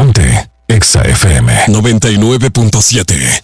Ponte Exa FM 99.7.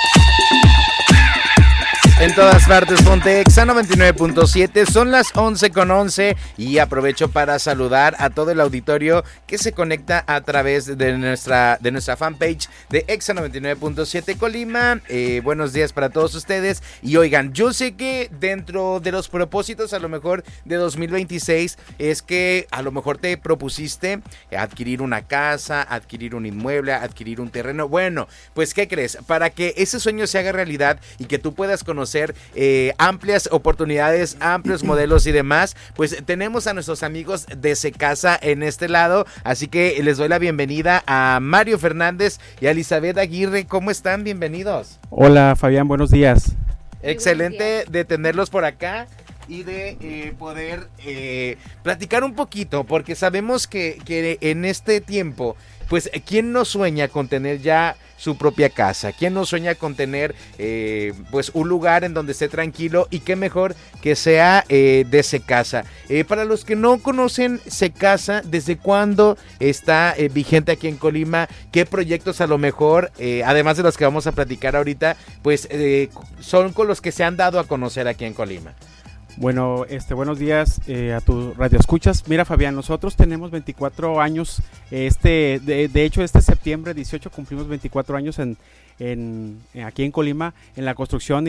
En todas partes, ponte Exa 99.7, son las 11:11 y aprovecho para saludar a todo el auditorio que se conecta a través de nuestra fanpage de Exa 99.7 Colima. Buenos días para todos ustedes y oigan, yo sé que dentro de los propósitos a lo mejor de 2026 es que a lo mejor te propusiste adquirir una casa, adquirir un inmueble, adquirir un terreno. Bueno, pues ¿qué crees? Para que ese sueño se haga realidad y que tú puedas conocer amplias oportunidades, amplios modelos y demás, pues tenemos a nuestros amigos de Secasa en este lado, así que les doy la bienvenida a Mario Fernández y a Elizabeth Aguirre. ¿Cómo están? Bienvenidos. Hola Fabián, buenos días. Excelente de tenerlos por acá y de poder platicar un poquito, porque sabemos que en este tiempo, pues, ¿quién no sueña con tener ya su propia casa? ¿Quién no sueña con tener pues un lugar en donde esté tranquilo? Y qué mejor que sea de Secasa. Para los que no conocen Secasa, ¿desde cuándo está vigente aquí en Colima? ¿Qué proyectos a lo mejor, además de los que vamos a platicar ahorita, pues son con los que se han dado a conocer aquí en Colima? Bueno, buenos días a tu radio escuchas. Mira Fabián, nosotros tenemos 24 años, de hecho este septiembre 18 cumplimos 24 años aquí en Colima, en la construcción y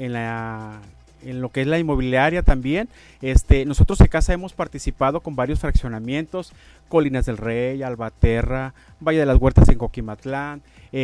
en lo que es la inmobiliaria también. Nosotros en Secasa hemos participado con varios fraccionamientos, Colinas del Rey, Albaterra, Valle de las Huertas en Coquimatlán,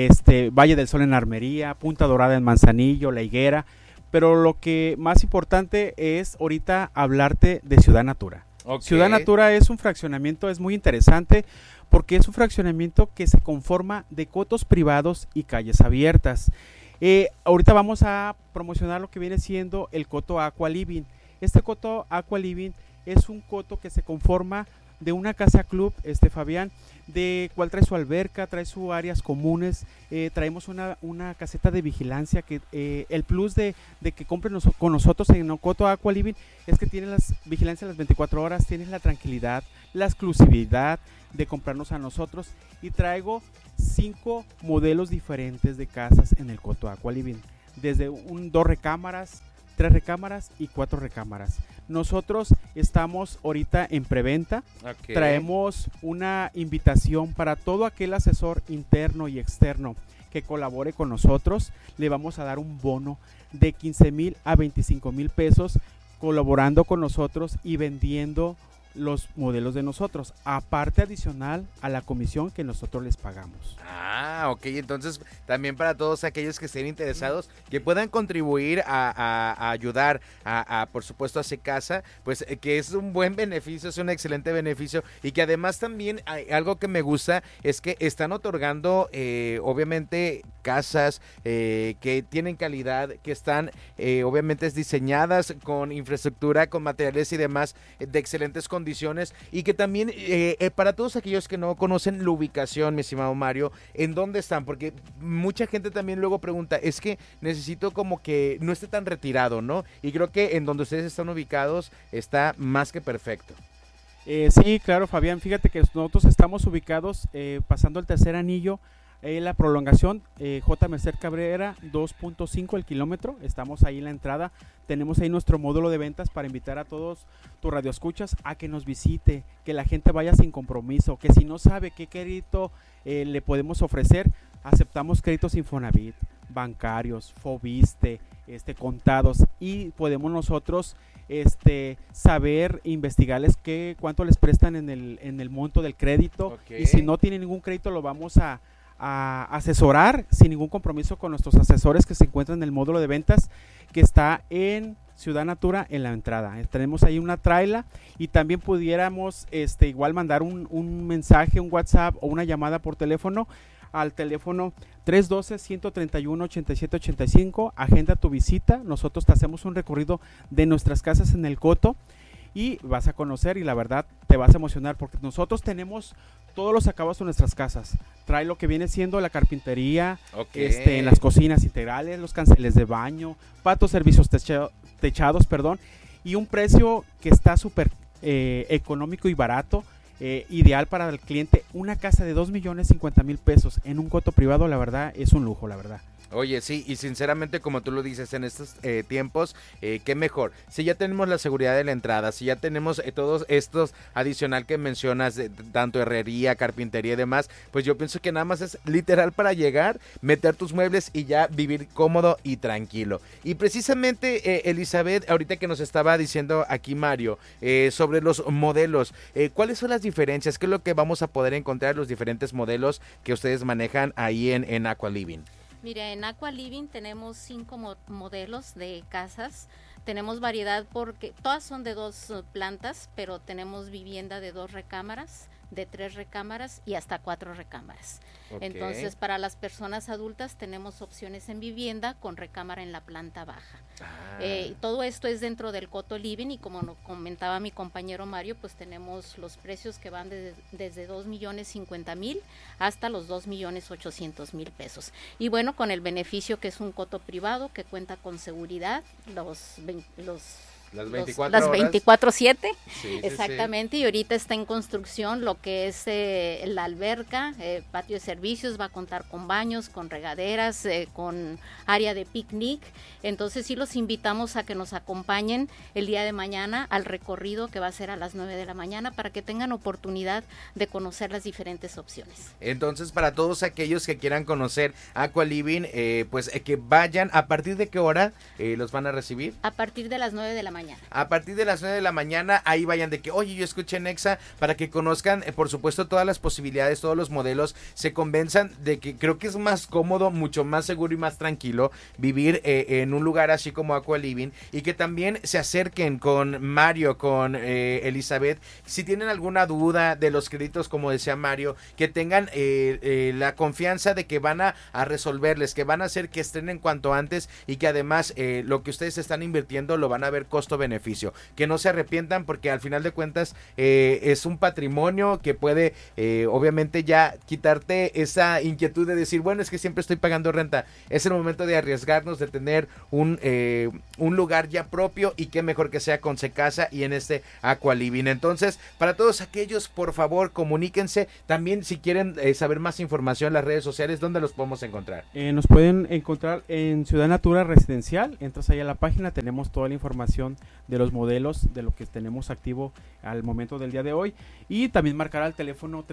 Valle del Sol en Armería, Punta Dorada en Manzanillo, La Higuera. Pero lo que más importante es ahorita hablarte de Ciudad Natura. Okay. Ciudad Natura es un fraccionamiento, es muy interesante porque es un fraccionamiento que se conforma de cotos privados y calles abiertas. Ahorita vamos a promocionar lo que viene siendo el coto Aqua Living. Este coto Aqua Living es un coto que se conforma de una casa club, Fabián, de cual trae su alberca, trae sus áreas comunes, traemos una caseta de vigilancia que el plus de que compren con nosotros en Coto Aqua Living es que tienes las vigilancia las 24 horas, tienes la tranquilidad, la exclusividad de comprarnos a nosotros, y traigo 5 modelos diferentes de casas en el Coto Aqua Living, desde 2 recámaras, 3 recámaras y 4 recámaras. Nosotros estamos ahorita en preventa. Okay. Traemos una invitación para todo aquel asesor interno y externo que colabore con nosotros. Le vamos a dar un bono de 15,000 a 25,000 pesos colaborando con nosotros y vendiendo los modelos de nosotros, aparte adicional a la comisión que nosotros les pagamos. Ok, entonces también para todos aquellos que estén interesados, que puedan contribuir a ayudar por supuesto a Secasa, pues que es un buen beneficio, es un excelente beneficio, y que además también hay algo que me gusta, es que están otorgando obviamente casas que tienen calidad, que están obviamente diseñadas con infraestructura, con materiales y demás de excelentes condiciones, y que también para todos aquellos que no conocen la ubicación, mi estimado Mario, ¿en dónde están? Porque mucha gente también luego pregunta, es que necesito como que no esté tan retirado, ¿no? Y creo que en donde ustedes están ubicados está más que perfecto. Sí, claro, Fabián, fíjate que nosotros estamos ubicados pasando el tercer anillo, la prolongación J. Merced Cabrera 2.5 el kilómetro. Estamos ahí en la entrada, tenemos ahí nuestro módulo de ventas para invitar a todos tus radioescuchas a que nos visite, que la gente vaya sin compromiso, que si no sabe qué crédito le podemos ofrecer, aceptamos créditos Infonavit, bancarios, Fobiste, contados, y podemos nosotros saber investigarles cuánto les prestan en el monto del crédito. Okay. Y si no tienen ningún crédito lo vamos a asesorar sin ningún compromiso con nuestros asesores que se encuentran en el módulo de ventas que está en Ciudad Natura en la entrada. Tenemos ahí una traila, y también pudiéramos igual mandar un mensaje, un WhatsApp o una llamada por teléfono al teléfono 312-131-8785. Agenda tu visita, nosotros te hacemos un recorrido de nuestras casas en el Coto y vas a conocer, y la verdad te vas a emocionar porque nosotros tenemos todos los acabados de nuestras casas. Trae lo que viene siendo la carpintería, okay, en las cocinas integrales, los canceles de baño, patos, servicios techados, y un precio que está súper económico y barato, ideal para el cliente una casa de 2,50,000 pesos en un coto privado, la verdad, es un lujo, la verdad. Oye, sí, y sinceramente, como tú lo dices, en estos tiempos, qué mejor. Si ya tenemos la seguridad de la entrada, si ya tenemos todos estos adicional que mencionas, tanto herrería, carpintería y demás, pues yo pienso que nada más es literal para llegar, meter tus muebles y ya vivir cómodo y tranquilo. Y precisamente, Elizabeth, ahorita que nos estaba diciendo aquí Mario, sobre los modelos, ¿cuáles son las diferencias? ¿Qué es lo que vamos a poder encontrar en los diferentes modelos que ustedes manejan ahí en Aqua Living? Mira, en Aqua Living tenemos 5 modelos de casas. Tenemos variedad porque todas son de 2 plantas, pero tenemos vivienda de 2 recámaras, de 3 recámaras y hasta 4 recámaras. Okay. Entonces, para las personas adultas tenemos opciones en vivienda con recámara en la planta baja. Todo esto es dentro del Coto Living y como nos comentaba mi compañero Mario, pues tenemos los precios que van desde 2,50,000 hasta los 2,800,000 pesos. Y bueno, con el beneficio que es un coto privado que cuenta con seguridad, las 24/7, sí, exactamente, sí. Y ahorita está en construcción lo que es la alberca, patio de servicios, va a contar con baños, con regaderas, con área de picnic. Entonces sí los invitamos a que nos acompañen el día de mañana al recorrido que va a ser a las 9 de la mañana para que tengan oportunidad de conocer las diferentes opciones. Entonces, para todos aquellos que quieran conocer Aqua Living, pues que vayan. ¿A partir de qué hora los van a recibir? A partir de las 9 de la mañana. A partir de las 9 de la mañana, ahí vayan de que, oye, yo escuché en Exa, para que conozcan, por supuesto, todas las posibilidades, todos los modelos, se convenzan de que creo que es más cómodo, mucho más seguro y más tranquilo vivir en un lugar así como Aqua Living, y que también se acerquen con Mario, con Elizabeth, si tienen alguna duda de los créditos, como decía Mario, que tengan la confianza de que van a resolverles, que van a hacer que estrenen cuanto antes y que además lo que ustedes están invirtiendo lo van a ver costo-beneficio, que no se arrepientan porque al final de cuentas es un patrimonio que puede obviamente ya quitarte esa inquietud de decir, bueno, es que siempre estoy pagando renta. Es el momento de arriesgarnos, de tener un lugar ya propio, y qué mejor que sea con Secasa y en este Aqua Living. Entonces, para todos aquellos, por favor, comuníquense. También, si quieren saber más información en las redes sociales, ¿dónde los podemos encontrar? Nos pueden encontrar en Ciudad Natura Residencial. Entras ahí a la página, tenemos toda la información de los modelos, de lo que tenemos activo al momento del día de hoy, y también marcar al teléfono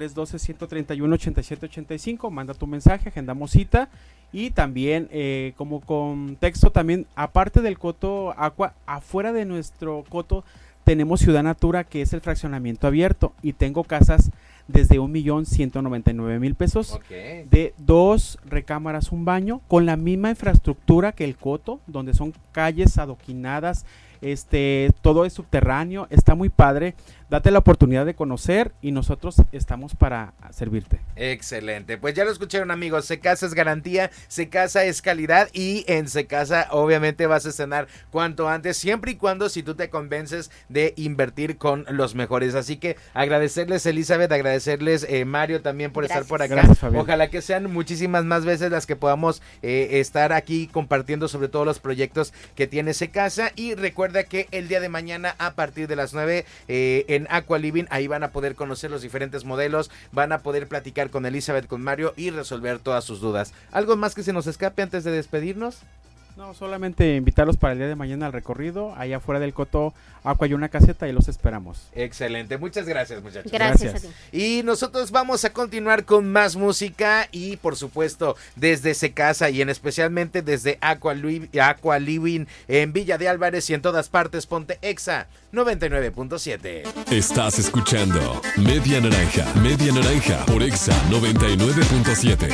312-131-8785, manda tu mensaje, agendamos cita. Y también como contexto, también aparte del Coto Aqua, afuera de nuestro coto tenemos Ciudad Natura, que es el fraccionamiento abierto, y tengo casas desde 1,199,000 pesos, okay, de 2 recámaras, un baño, con la misma infraestructura que el coto, donde son calles adoquinadas, todo es subterráneo, está muy padre. Date la oportunidad de conocer y nosotros estamos para servirte. Excelente, pues ya lo escucharon, amigos. Secasa es garantía, Secasa es calidad, y en Secasa obviamente vas a cenar cuanto antes, siempre y cuando si tú te convences de invertir con los mejores. Así que agradecerles, Elizabeth, agradecerles, Mario, también por estar por acá. Gracias, Fabián. Ojalá que sean muchísimas más veces las que podamos estar aquí compartiendo sobre todos los proyectos que tiene Secasa. Y recuerda que el día de mañana a partir de las 9 en Aqua Living, ahí van a poder conocer los diferentes modelos, van a poder platicar con Elizabeth, con Mario y resolver todas sus dudas. ¿Algo más que se nos escape antes de despedirnos? No, solamente invitarlos para el día de mañana al recorrido. Allá afuera del Coto Aqua hay una caseta y los esperamos. Excelente, muchas gracias, muchachos. Gracias a ti. Y nosotros vamos a continuar con más música, y por supuesto desde Secasa, y en especialmente desde Aqua Living en Villa de Álvarez y en todas partes. Ponte Exa 99.7. Estás escuchando Media Naranja por Exa 99.7.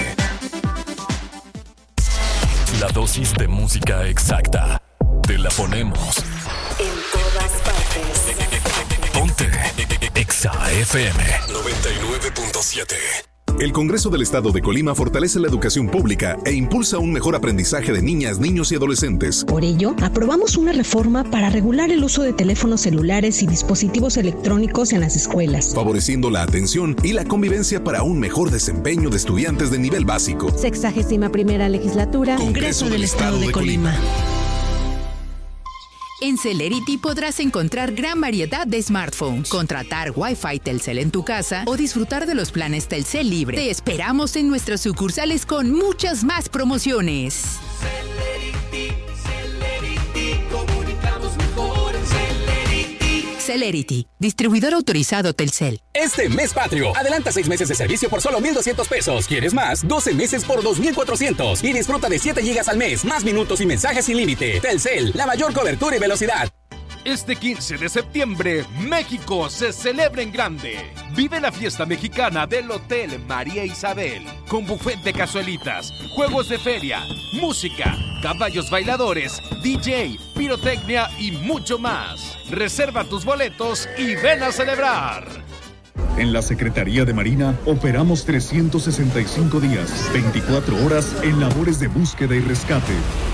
La dosis de música exacta. Te la ponemos en todas partes. Ponte Exa FM 99.7. El Congreso del Estado de Colima fortalece la educación pública e impulsa un mejor aprendizaje de niñas, niños y adolescentes. Por ello, aprobamos una reforma para regular el uso de teléfonos celulares y dispositivos electrónicos en las escuelas, favoreciendo la atención y la convivencia para un mejor desempeño de estudiantes de nivel básico. 61ª legislatura, Congreso del Estado de Colima. En Celerity podrás encontrar gran variedad de smartphones, contratar Wi-Fi Telcel en tu casa o disfrutar de los planes Telcel Libre. Te esperamos en nuestras sucursales con muchas más promociones. Celerity, comunicamos mejor en Celerity. Celerity, distribuidor autorizado Telcel. Este mes patrio, adelanta 6 meses de servicio por solo 1,200 pesos. ¿Quieres más? 12 meses por 2,400. Y disfruta de 7 gigas al mes, más minutos y mensajes sin límite. Telcel, la mayor cobertura y velocidad. Este 15 de septiembre, México se celebra en grande. Vive la fiesta mexicana del Hotel María Isabel, con buffet de cazuelitas, juegos de feria, música, caballos bailadores, DJ, pirotecnia y mucho más. Reserva tus boletos y ven a celebrar. En la Secretaría de Marina operamos 365 días, 24 horas en labores de búsqueda y rescate.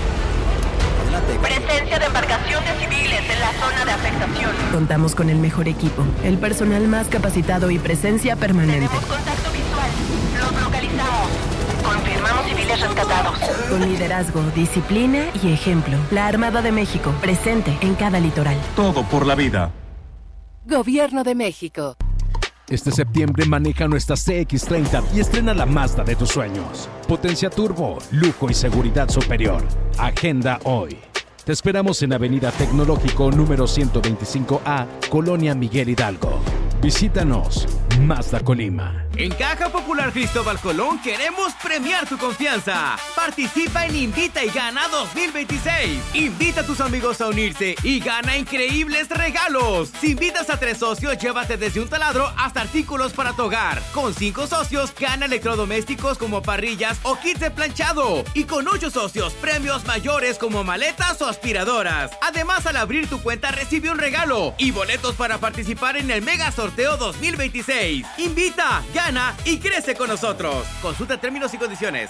Presencia de embarcaciones civiles en la zona de afectación. Contamos con el mejor equipo, el personal más capacitado y presencia permanente. Tenemos contacto visual. Los localizamos. Confirmamos civiles rescatados. Con liderazgo, disciplina y ejemplo. La Armada de México, presente en cada litoral. Todo por la vida. Gobierno de México. Este septiembre maneja nuestra CX-30 y estrena la Mazda de tus sueños. Potencia turbo, lujo y seguridad superior. Agenda hoy. Te esperamos en Avenida Tecnológico número 125A, Colonia Miguel Hidalgo. Visítanos, Mazda Colima. En Caja Popular Cristóbal Colón queremos premiar tu confianza. Participa en Invita y Gana 2026. Invita a tus amigos a unirse y gana increíbles regalos. Si invitas a 3 socios, llévate desde un taladro hasta artículos para tu hogar. Con 5 socios, gana electrodomésticos como parrillas o kits de planchado. Y con 8 socios, premios mayores como maletas o aspiradoras. Además, al abrir tu cuenta, recibe un regalo y boletos para participar en el Mega Sorteo 2026. Invita, gana y crece con nosotros. Consulta términos y condiciones.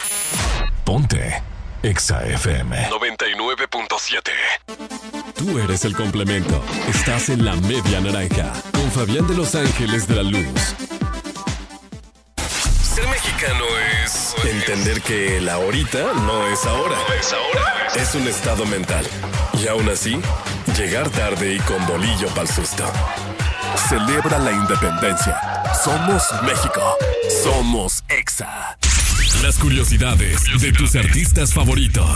Ponte Exa FM 99.7. Tú eres el complemento. Estás en la media naranja con Fabián de Los Ángeles de la Luz. Ser mexicano es entender que el ahorita no es ahora. Es un estado mental. Y aún así, llegar tarde y con bolillo pa'l susto. Celebra la independencia. Somos México. Somos Exa. Las curiosidades de tus artistas favoritos.